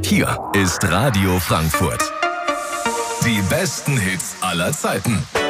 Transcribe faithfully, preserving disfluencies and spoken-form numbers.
Hier ist Radio Frankfurt. Die besten Hits aller Zeiten.